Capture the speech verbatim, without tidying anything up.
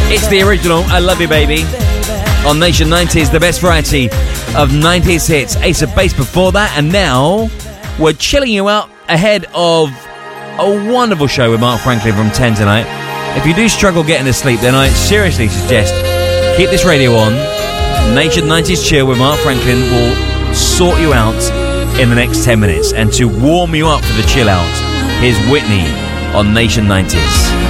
It's the original I Love You Baby on Nation nineties, the best variety of nineties hits. Ace of Base before that, and now we're chilling you out ahead of a wonderful show with Mark Franklin from ten tonight. If you do struggle getting to sleep, then I seriously suggest keep this radio on. Nation nineties Chill with Mark Franklin will sort you out in the next ten minutes. And to warm you up for the chill out, here's Whitney on Nation nineties.